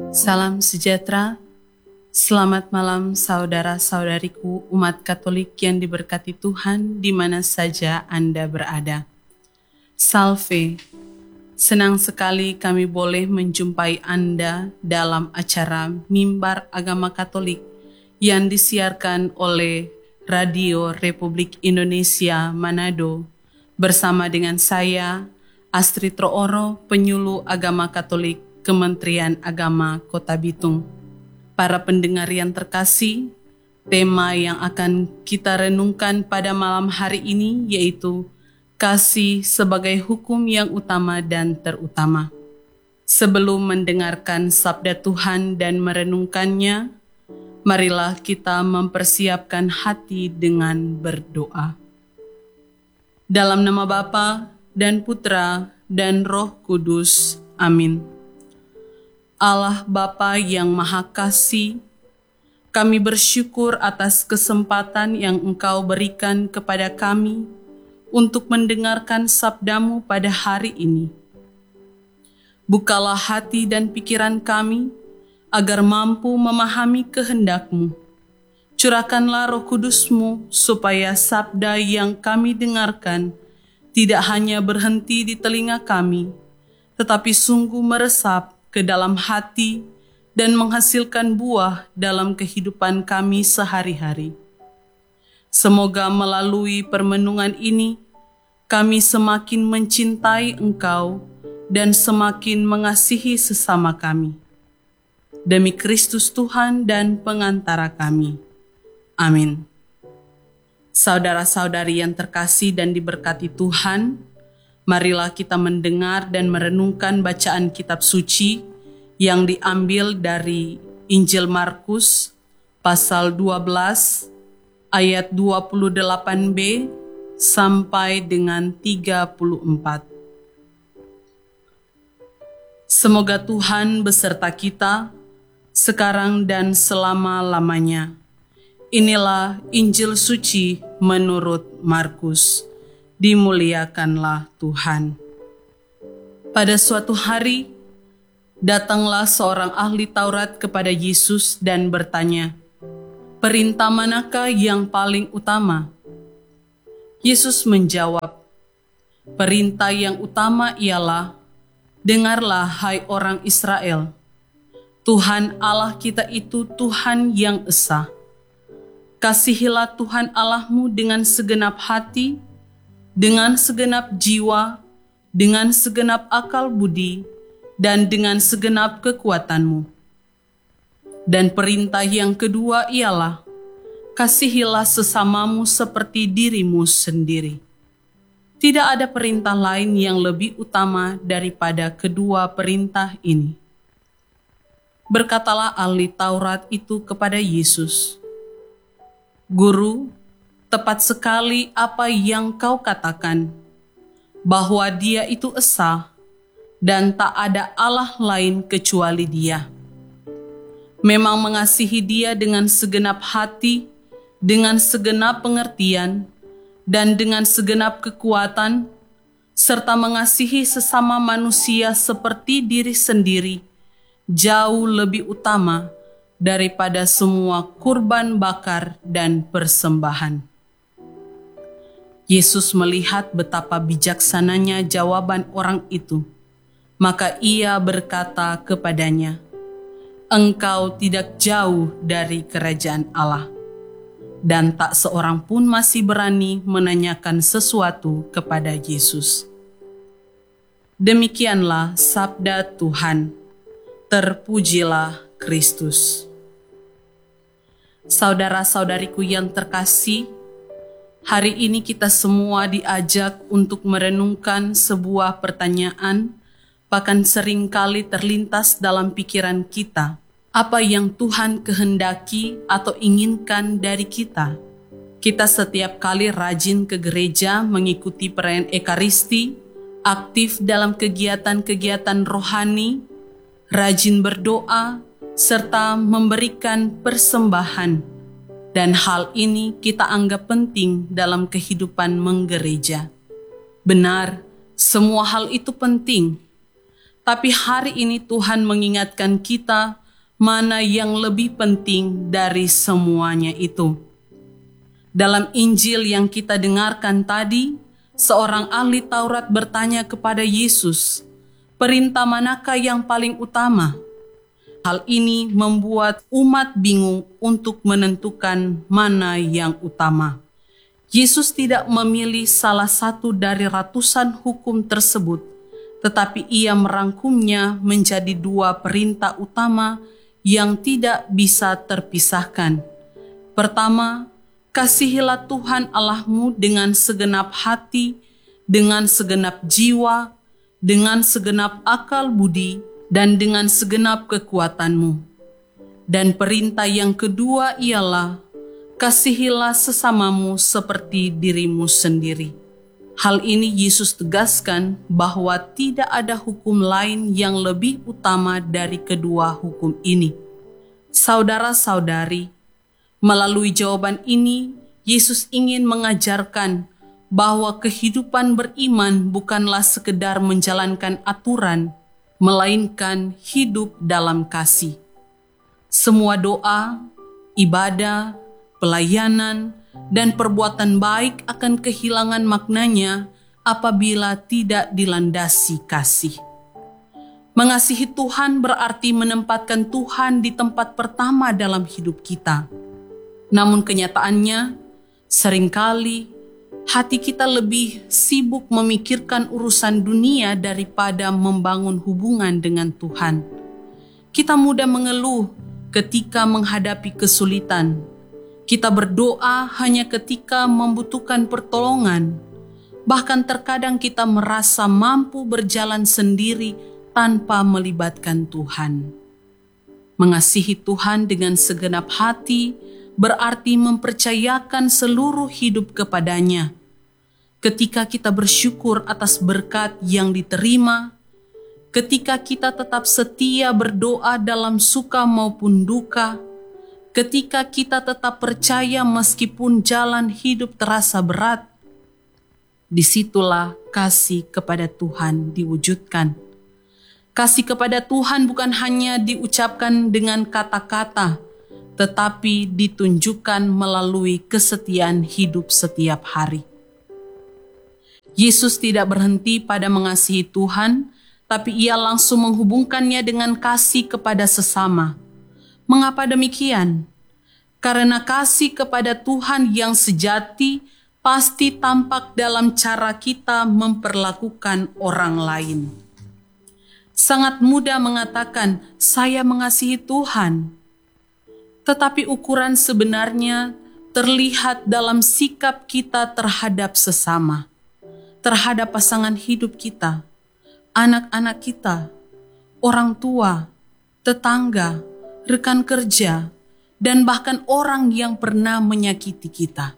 Salam sejahtera, selamat malam saudara-saudariku umat Katolik yang diberkati Tuhan di mana saja Anda berada. Salve, senang sekali kami boleh menjumpai Anda dalam acara Mimbar Agama Katolik yang disiarkan oleh Radio Republik Indonesia Manado bersama dengan saya, Astrid Rooro, penyuluh agama Katolik Kementerian Agama Kota Bitung. Para pendengar yang terkasih, tema yang akan kita renungkan pada malam hari ini yaitu kasih sebagai hukum yang utama dan terutama. Sebelum mendengarkan sabda Tuhan dan merenungkannya, marilah kita mempersiapkan hati dengan berdoa. Dalam nama Bapa dan Putra dan Roh Kudus. Amin. Allah Bapa yang Maha Kasih, kami bersyukur atas kesempatan yang Engkau berikan kepada kami untuk mendengarkan sabda-Mu pada hari ini. Bukalah hati dan pikiran kami agar mampu memahami kehendak-Mu. Curahkanlah Roh Kudus-Mu supaya sabda yang kami dengarkan tidak hanya berhenti di telinga kami, tetapi sungguh meresap ke dalam hati dan menghasilkan buah dalam kehidupan kami sehari-hari. Semoga melalui permenungan ini, kami semakin mencintai Engkau dan semakin mengasihi sesama kami. Demi Kristus Tuhan dan pengantara kami. Amin. Saudara-saudari yang terkasih dan diberkati Tuhan, marilah kita mendengar dan merenungkan bacaan kitab suci yang diambil dari Injil Markus pasal 12 ayat 28b sampai dengan 34. Semoga Tuhan beserta kita sekarang dan selama-lamanya. Inilah Injil suci menurut Markus. Dimuliakanlah Tuhan. Pada suatu hari, datanglah seorang ahli Taurat kepada Yesus dan bertanya, "Perintah manakah yang paling utama?" Yesus menjawab, "Perintah yang utama ialah, dengarlah hai orang Israel, Tuhan Allah kita itu Tuhan yang esa. Kasihilah Tuhan Allahmu dengan segenap hati, dengan segenap jiwa, dengan segenap akal budi, dan dengan segenap kekuatanmu. Dan perintah yang kedua ialah, kasihilah sesamamu seperti dirimu sendiri. Tidak ada perintah lain yang lebih utama daripada kedua perintah ini." Berkatalah ahli Taurat itu kepada Yesus, "Guru, tepat sekali apa yang kau katakan, bahwa Dia itu esa dan tak ada Allah lain kecuali Dia. Memang mengasihi Dia dengan segenap hati, dengan segenap pengertian, dan dengan segenap kekuatan, serta mengasihi sesama manusia seperti diri sendiri, jauh lebih utama daripada semua kurban bakar dan persembahan." Yesus melihat betapa bijaksananya jawaban orang itu, maka Ia berkata kepadanya, "Engkau tidak jauh dari kerajaan Allah." Dan tak seorang pun masih berani menanyakan sesuatu kepada Yesus. Demikianlah sabda Tuhan. Terpujilah Kristus. Saudara-saudariku yang terkasih, hari ini kita semua diajak untuk merenungkan sebuah pertanyaan, bahkan seringkali terlintas dalam pikiran kita, apa yang Tuhan kehendaki atau inginkan dari kita. Kita setiap kali rajin ke gereja mengikuti perayaan Ekaristi, aktif dalam kegiatan-kegiatan rohani, rajin berdoa, serta memberikan persembahan. Dan hal ini kita anggap penting dalam kehidupan menggereja. Benar, semua hal itu penting. Tapi hari ini Tuhan mengingatkan kita mana yang lebih penting dari semuanya itu. Dalam Injil yang kita dengarkan tadi, seorang ahli Taurat bertanya kepada Yesus, perintah manakah yang paling utama? Hal ini membuat umat bingung untuk menentukan mana yang utama. Yesus tidak memilih salah satu dari ratusan hukum tersebut, tetapi ia merangkumnya menjadi dua perintah utama yang tidak bisa terpisahkan. Pertama, kasihilah Tuhan Allahmu dengan segenap hati, dengan segenap jiwa, dengan segenap akal budi, dan dengan segenap kekuatanmu. Dan perintah yang kedua ialah, kasihilah sesamamu seperti dirimu sendiri. Hal ini Yesus tegaskan bahwa tidak ada hukum lain yang lebih utama dari kedua hukum ini. Saudara-saudari, melalui jawaban ini, Yesus ingin mengajarkan bahwa kehidupan beriman bukanlah sekedar menjalankan aturan, melainkan hidup dalam kasih. Semua doa, ibadah, pelayanan, dan perbuatan baik akan kehilangan maknanya apabila tidak dilandasi kasih. Mengasihi Tuhan berarti menempatkan Tuhan di tempat pertama dalam hidup kita. Namun kenyataannya, seringkali hati kita lebih sibuk memikirkan urusan dunia daripada membangun hubungan dengan Tuhan. Kita mudah mengeluh ketika menghadapi kesulitan. Kita berdoa hanya ketika membutuhkan pertolongan. Bahkan terkadang kita merasa mampu berjalan sendiri tanpa melibatkan Tuhan. Mengasihi Tuhan dengan segenap hati berarti mempercayakan seluruh hidup kepadanya. Ketika kita bersyukur atas berkat yang diterima, ketika kita tetap setia berdoa dalam suka maupun duka, ketika kita tetap percaya meskipun jalan hidup terasa berat, disitulah kasih kepada Tuhan diwujudkan. Kasih kepada Tuhan bukan hanya diucapkan dengan kata-kata, tetapi ditunjukkan melalui kesetiaan hidup setiap hari. Yesus tidak berhenti pada mengasihi Tuhan, tapi ia langsung menghubungkannya dengan kasih kepada sesama. Mengapa demikian? Karena kasih kepada Tuhan yang sejati pasti tampak dalam cara kita memperlakukan orang lain. Sangat mudah mengatakan, "Saya mengasihi Tuhan." Tetapi ukuran sebenarnya terlihat dalam sikap kita terhadap sesama, terhadap pasangan hidup kita, anak-anak kita, orang tua, tetangga, rekan kerja, dan bahkan orang yang pernah menyakiti kita.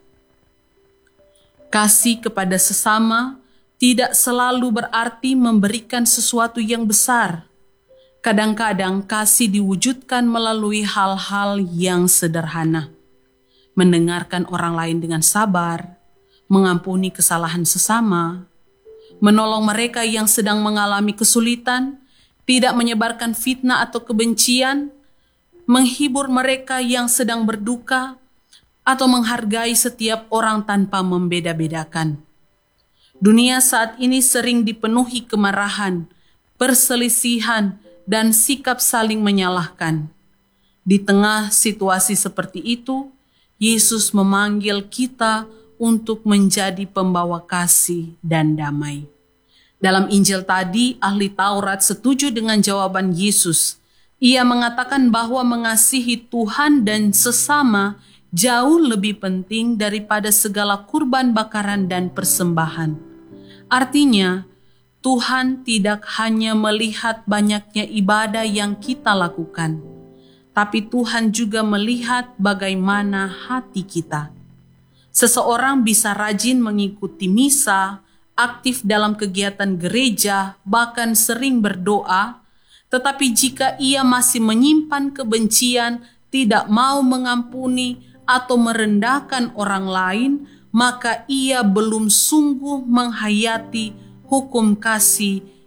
Kasih kepada sesama tidak selalu berarti memberikan sesuatu yang besar. Kadang-kadang kasih diwujudkan melalui hal-hal yang sederhana. Mendengarkan orang lain dengan sabar, mengampuni kesalahan sesama, menolong mereka yang sedang mengalami kesulitan, tidak menyebarkan fitnah atau kebencian, menghibur mereka yang sedang berduka, atau menghargai setiap orang tanpa membeda-bedakan. Dunia saat ini sering dipenuhi kemarahan, perselisihan, dan sikap saling menyalahkan. Di tengah situasi seperti itu, Yesus memanggil kita untuk menjadi pembawa kasih dan damai. Dalam Injil tadi, ahli Taurat setuju dengan jawaban Yesus. Ia mengatakan bahwa mengasihi Tuhan dan sesama jauh lebih penting daripada segala kurban bakaran dan persembahan. Artinya, Tuhan tidak hanya melihat banyaknya ibadah yang kita lakukan, tapi Tuhan juga melihat bagaimana hati kita. Seseorang bisa rajin mengikuti misa, aktif dalam kegiatan gereja, bahkan sering berdoa, tetapi jika ia masih menyimpan kebencian, tidak mau mengampuni, atau merendahkan orang lain, maka ia belum sungguh menghayati hukum kasih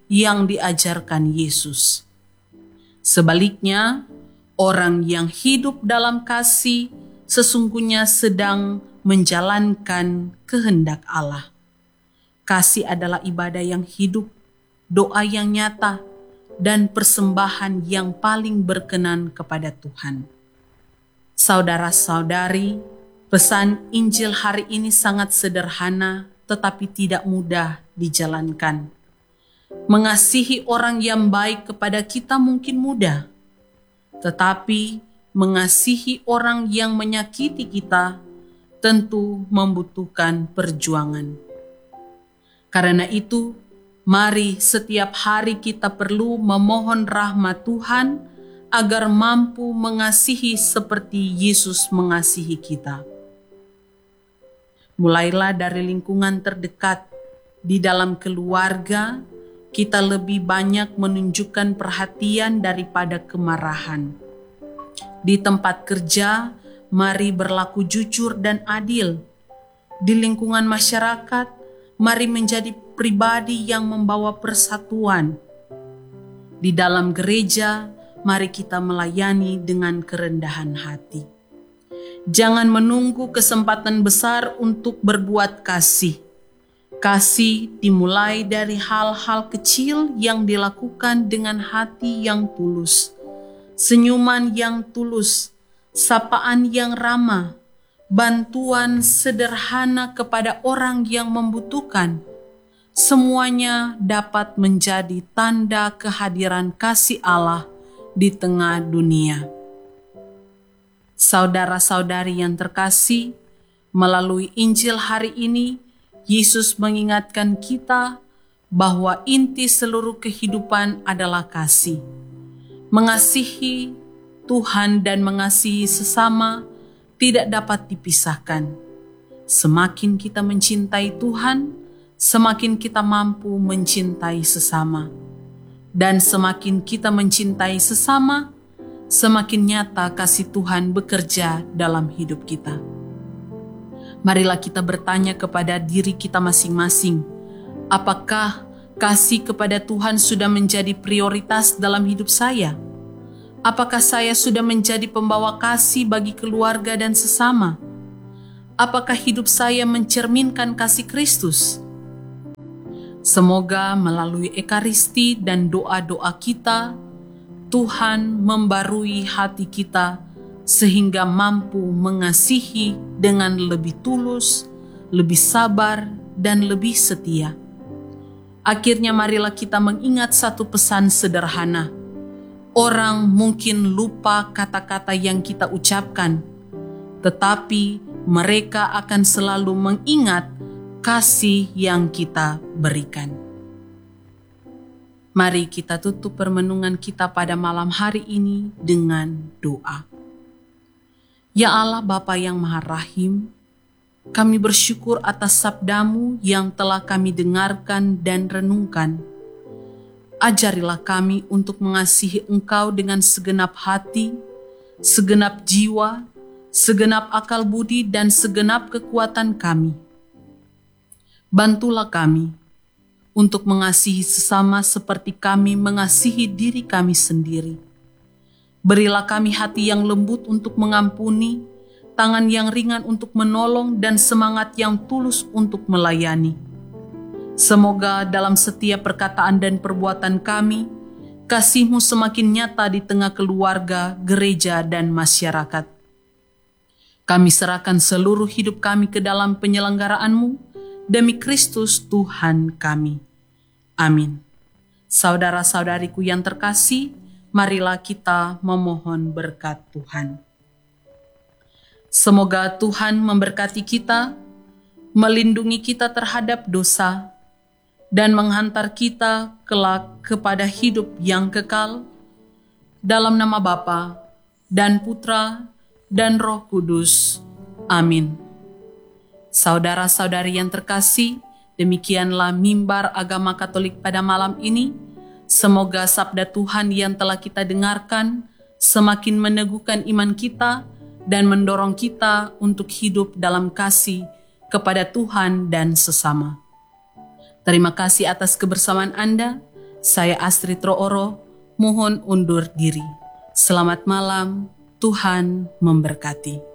yang diajarkan Yesus. Sebaliknya, orang yang hidup dalam kasih sesungguhnya sedang menjalankan kehendak Allah. Kasih adalah ibadah yang hidup, doa yang nyata, dan persembahan yang paling berkenan kepada Tuhan. Saudara-saudari, pesan Injil hari ini sangat sederhana tetapi tidak mudah dijalankan. Mengasihi orang yang baik kepada kita mungkin mudah, tetapi mengasihi orang yang menyakiti kita tentu membutuhkan perjuangan. Karena itu, mari setiap hari kita perlu memohon rahmat Tuhan agar mampu mengasihi seperti Yesus mengasihi kita. Mulailah dari lingkungan terdekat. Di dalam keluarga, kita lebih banyak menunjukkan perhatian daripada kemarahan. Di tempat kerja, mari berlaku jujur dan adil. Di lingkungan masyarakat, mari menjadi pribadi yang membawa persatuan. Di dalam gereja, mari kita melayani dengan kerendahan hati. Jangan menunggu kesempatan besar untuk berbuat kasih. Kasih dimulai dari hal-hal kecil yang dilakukan dengan hati yang tulus. Senyuman yang tulus, sapaan yang ramah, bantuan sederhana kepada orang yang membutuhkan. Semuanya dapat menjadi tanda kehadiran kasih Allah di tengah dunia. Saudara-saudari yang terkasih, melalui Injil hari ini, Yesus mengingatkan kita bahwa inti seluruh kehidupan adalah kasih. Mengasihi Tuhan dan mengasihi sesama tidak dapat dipisahkan. Semakin kita mencintai Tuhan, semakin kita mampu mencintai sesama. Dan semakin kita mencintai sesama, semakin nyata kasih Tuhan bekerja dalam hidup kita. Marilah kita bertanya kepada diri kita masing-masing, apakah kasih kepada Tuhan sudah menjadi prioritas dalam hidup saya? Apakah saya sudah menjadi pembawa kasih bagi keluarga dan sesama? Apakah hidup saya mencerminkan kasih Kristus? Semoga melalui Ekaristi dan doa-doa kita, Tuhan membarui hati kita sehingga mampu mengasihi dengan lebih tulus, lebih sabar, dan lebih setia. Akhirnya marilah kita mengingat satu pesan sederhana. Orang mungkin lupa kata-kata yang kita ucapkan, tetapi mereka akan selalu mengingat kasih yang kita berikan. Mari kita tutup permenungan kita pada malam hari ini dengan doa. Ya Allah Bapa yang Maha Rahim, kami bersyukur atas sabda-Mu yang telah kami dengarkan dan renungkan. Ajarilah kami untuk mengasihi Engkau dengan segenap hati, segenap jiwa, segenap akal budi, dan segenap kekuatan kami. Bantulah kami untuk mengasihi sesama seperti kami mengasihi diri kami sendiri. Berilah kami hati yang lembut untuk mengampuni, tangan yang ringan untuk menolong, dan semangat yang tulus untuk melayani. Semoga dalam setiap perkataan dan perbuatan kami, kasih-Mu semakin nyata di tengah keluarga, gereja, dan masyarakat. Kami serahkan seluruh hidup kami ke dalam penyelenggaraan-Mu, demi Kristus Tuhan kami. Amin. Saudara-saudariku yang terkasih, marilah kita memohon berkat Tuhan. Semoga Tuhan memberkati kita, melindungi kita terhadap dosa, dan menghantar kita kelak kepada hidup yang kekal, dalam nama Bapa dan Putra dan Roh Kudus. Amin. Saudara-saudari yang terkasih, demikianlah mimbar agama Katolik pada malam ini. Semoga sabda Tuhan yang telah kita dengarkan semakin meneguhkan iman kita dan mendorong kita untuk hidup dalam kasih kepada Tuhan dan sesama. Terima kasih atas kebersamaan Anda. Saya Astrid Rooro, mohon undur diri. Selamat malam, Tuhan memberkati.